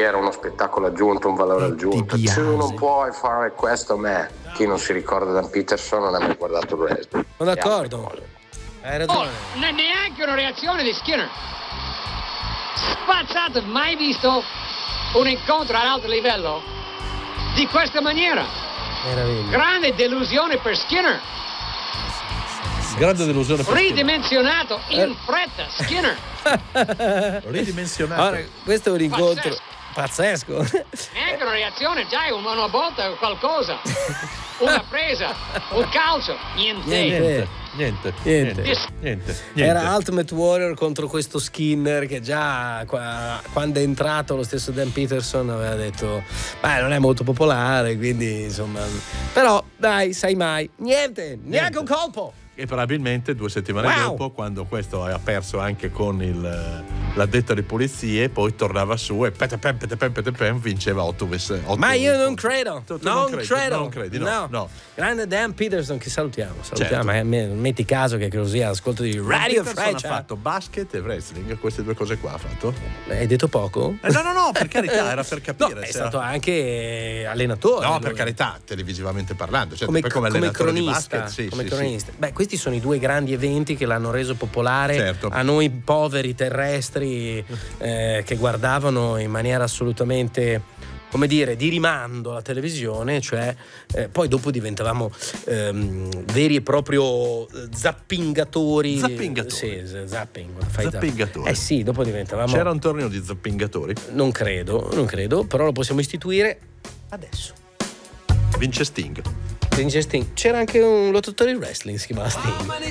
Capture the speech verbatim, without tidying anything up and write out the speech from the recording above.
era uno spettacolo aggiunto, un valore aggiunto. Tu non puoi fare questo a me. Chi non si ricorda Dan Peterson non ha mai guardato il wrestling. Sono d'accordo. Hai ragione. Oh, non è neanche una reazione di Skinner. Spazzato, mai visto un incontro ad alto livello di questa maniera. Meraviglia. Grande delusione per Skinner. Grande delusione per Ridimensionato in fretta, Skinner. Ridimensionato. Allora, questo è un incontro pazzesco. Neanche una reazione, già una botta o qualcosa. Una presa, un calcio, niente. Niente. Niente, Niente. niente, niente, niente. Era Ultimate Warrior contro questo Skinner che già qua, quando è entrato lo stesso Dan Peterson aveva detto beh, non è molto popolare, quindi insomma, però dai, sai mai, niente, neanche un colpo. E probabilmente due settimane Wow. dopo, quando questo aveva perso anche con il, l'addetto di pulizie, poi tornava su e pete pem, pete pem, pete pem, vinceva otto. otto Ma io non incontri. credo, Tu- tu non, non credi, credo, non credi, no, no. Grande Dan Peterson, che salutiamo, salutiamo. Certo. eh, me- metti caso che così all'ascolto di Radio Peterson Freccia. ha fatto basket e wrestling, queste due cose qua ha fatto. Hai detto poco? Eh, no, no, no, per carità, era per capire. No, è se stato era- anche allenatore. No, lui. per carità, televisivamente parlando, cioè come, poi come come allenatore cronista, di basket, sì, come sì, cronista. Beh, questi sono i due grandi eventi che l'hanno reso popolare Certo. a noi poveri terrestri eh, che guardavano in maniera assolutamente, come dire, di rimando la televisione, cioè eh, poi dopo diventavamo ehm, veri e proprio zappingatori. Zappingatori. Sì, z- zapping. Fai Zappingatori. Eh sì, dopo diventavamo. C'era un torneo di zappingatori? Non credo, non credo, però lo possiamo istituire adesso. Vince Sting. Vince Sting. C'era anche un lottatore di wrestling, si chiamava Sting.